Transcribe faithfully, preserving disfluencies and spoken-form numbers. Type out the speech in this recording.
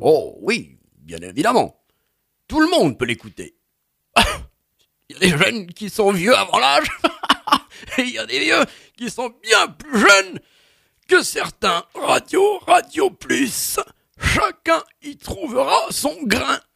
Oh oui, bien évidemment. Tout le monde peut l'écouter. Il y a des jeunes qui sont vieux avant l'âge, et il y a des vieux qui sont bien plus jeunes que certains. Radio, Radio Plus, chacun y trouvera son grain.